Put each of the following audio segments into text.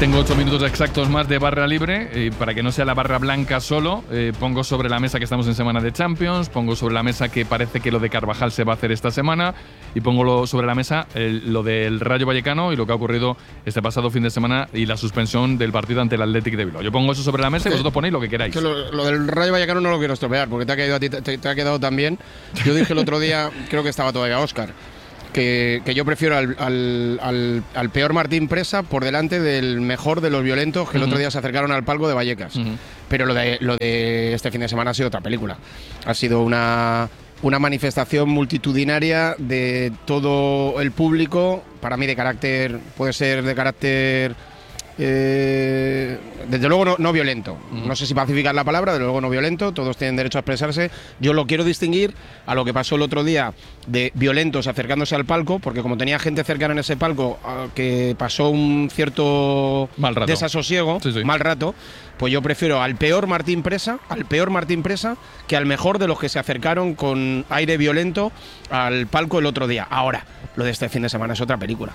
Tengo 8 minutos exactos más de barra libre. Para que no sea la barra blanca solo, pongo sobre la mesa que estamos en semana de Champions, pongo sobre la mesa que parece que lo de Carvajal se va a hacer esta semana y pongo sobre la mesa lo del Rayo Vallecano y lo que ha ocurrido este pasado fin de semana y la suspensión del partido ante el Athletic de Bilbao. Yo pongo eso sobre la mesa y vosotros ponéis lo que queráis. Que lo del Rayo Vallecano no lo quiero estropear porque te ha quedado a ti, te ha quedado tan bien. Yo dije el otro día, creo que estaba todavía Óscar, que yo prefiero al peor Martín Presa por delante del mejor de los violentos que el otro día se acercaron al palco de Vallecas. Pero lo de este fin de semana ha sido otra película. Ha sido una manifestación multitudinaria de todo el público, para mí puede ser de carácter desde luego no violento. No sé si pacificar la palabra, desde luego no violento, todos tienen derecho a expresarse. Yo lo quiero distinguir a lo que pasó el otro día de violentos acercándose al palco, porque como tenía gente cercana en ese palco que pasó un cierto desasosiego, mal rato, pues yo prefiero al peor Martín Presa que al mejor de los que se acercaron con aire violento al palco el otro día. Ahora, lo de este fin de semana es otra película.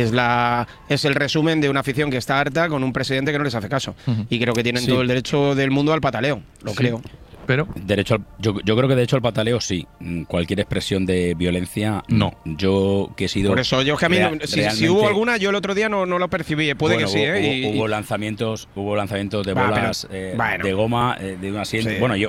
Es el resumen de una afición que está harta con un presidente que no les hace caso. Y creo que tienen todo el derecho del mundo al pataleo, creo. Pero yo creo que de hecho el pataleo sí. Cualquier expresión de violencia no. Yo que he sido. Por eso yo que a mí si hubo alguna, yo el otro día no lo percibí. Puede que sí, hubo lanzamientos de bolas de goma de un asiento.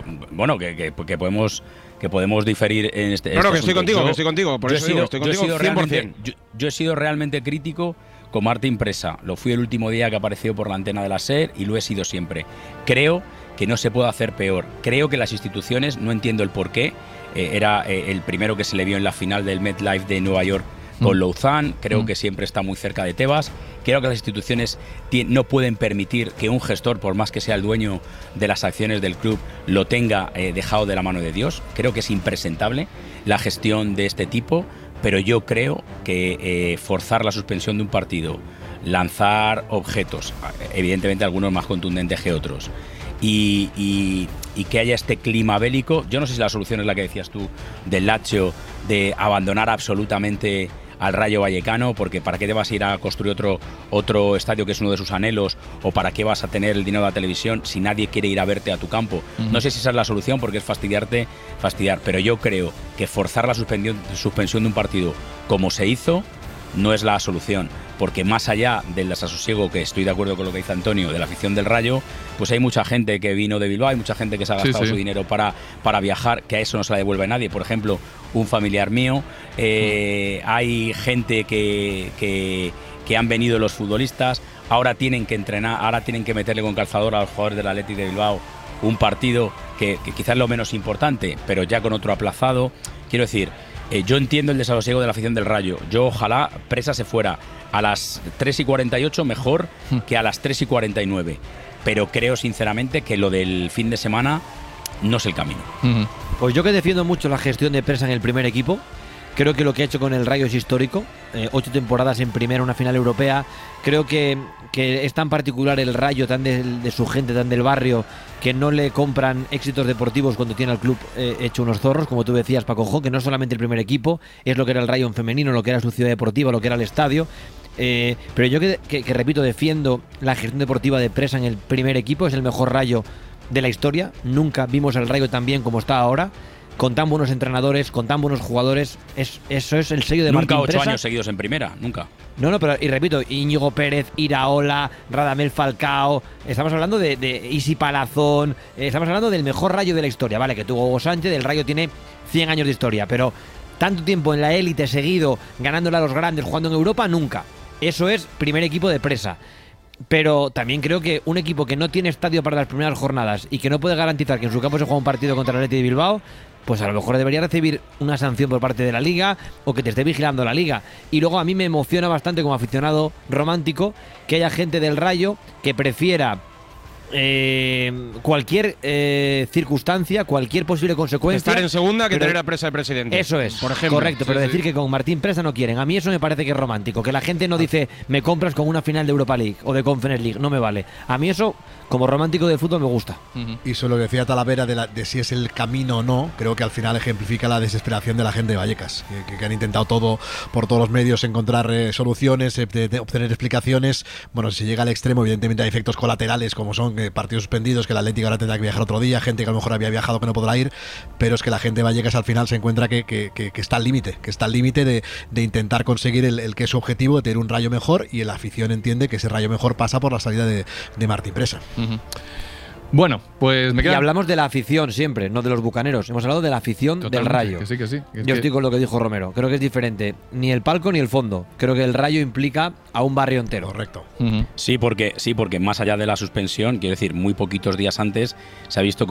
Que podemos diferir en este. No, que estoy contigo. Por eso estoy contigo 100%. Yo he sido realmente crítico con Martín Presa. Lo fui el último día que apareció por la antena de la SER y lo he sido siempre. Creo que no se puede hacer peor. Creo que las instituciones, no entiendo el porqué, era el primero que se le vio en la final del MetLife de Nueva York con Lausanne, creo que siempre está muy cerca de Tebas. Creo que las instituciones no pueden permitir que un gestor, por más que sea el dueño de las acciones del club, lo tenga dejado de la mano de Dios. Creo que es impresentable la gestión de este tipo, pero yo creo que forzar la suspensión de un partido, lanzar objetos, evidentemente algunos más contundentes que otros, y que haya este clima bélico. Yo no sé si la solución es la que decías tú del Lazio, de abandonar absolutamente al Rayo Vallecano, porque ¿para qué te vas a ir a construir otro estadio que es uno de sus anhelos? ¿O para qué vas a tener el dinero de la televisión si nadie quiere ir a verte a tu campo? No sé si esa es la solución, porque es fastidiar, pero yo creo que forzar la suspensión de un partido como se hizo no es la solución, porque más allá del desasosiego, que estoy de acuerdo con lo que dice Antonio, de la afición del Rayo, pues hay mucha gente que vino de Bilbao, hay mucha gente que se ha gastado su dinero para viajar, que a eso no se la devuelve nadie. Por ejemplo, un familiar mío, hay gente que han venido los futbolistas, ahora tienen que entrenar, ahora tienen que meterle con calzador a los jugadores del Athletic de Bilbao un partido que quizás es lo menos importante, pero ya con otro aplazado. Quiero decir, yo entiendo el desasosiego de la afición del Rayo. Yo ojalá Presa se fuera a las 3:48 mejor que a las 3:49. Pero creo sinceramente que lo del fin de semana no es el camino. Pues yo que defiendo mucho la gestión de Presa en el primer equipo, creo que lo que ha hecho con el Rayo es histórico. 8 temporadas en primera, una final europea. Creo que es tan particular el Rayo, tan de su gente, tan del barrio, que no le compran éxitos deportivos cuando tiene al club hecho unos zorros, como tú decías, Paco Jo, que no es solamente el primer equipo, es lo que era el Rayo en femenino, lo que era su ciudad deportiva, lo que era el estadio. Pero yo que repito, defiendo la gestión deportiva de Presa en el primer equipo. Es el mejor Rayo de la historia. Nunca vimos al Rayo tan bien como está ahora, con tan buenos entrenadores, con tan buenos jugadores. Eso es el sello de Martín Presa. Nunca 8 años seguidos en primera, nunca. No, pero y repito, Íñigo Pérez, Iraola, Radamel Falcao, estamos hablando de Isi Palazón, estamos hablando del mejor Rayo de la historia, vale, que tuvo Hugo Sánchez. El Rayo tiene 100 años de historia, pero tanto tiempo en la élite seguido, ganándole a los grandes, jugando en Europa, nunca. Eso es primer equipo de Presa. Pero también creo que un equipo que no tiene estadio para las primeras jornadas y que no puede garantizar que en su campo se juega un partido contra el Athletic de Bilbao, pues a lo mejor debería recibir una sanción por parte de la Liga, o que te esté vigilando la Liga. Y luego a mí me emociona bastante como aficionado romántico que haya gente del Rayo que prefiera cualquier circunstancia, cualquier posible consecuencia. Estar en segunda que pero tener a Presa de presidente. Eso es, por ejemplo. correcto, pero decir que con Martín Presa no quieren. A mí eso me parece que es romántico. Que la gente no dice, me compras con una final de Europa League o de Conference League, no me vale. A mí eso, como romántico del fútbol, me gusta. Y sobre lo que decía Talavera de si es el camino o no, creo que al final ejemplifica la desesperación de la gente de Vallecas, que han intentado todo por todos los medios encontrar soluciones, obtener explicaciones. Bueno, si se llega al extremo, evidentemente hay efectos colaterales como son partidos suspendidos, que el Atlético ahora tendrá que viajar otro día, gente que a lo mejor había viajado que no podrá ir, pero es que la gente de Vallecas al final se encuentra que está al límite, de intentar conseguir el que es su objetivo, de tener un Rayo mejor, y la afición entiende que ese Rayo mejor pasa por la salida de Martín Presa. Bueno, pues me queda. Y hablamos de la afición siempre, no de los bucaneros. Hemos hablado de la afición del Rayo. Que sí. Yo estoy con lo que dijo Romero. Creo que es diferente. Ni el palco ni el fondo. Creo que el Rayo implica a un barrio entero. Correcto. Sí, porque más allá de la suspensión, quiero decir, muy poquitos días antes se ha visto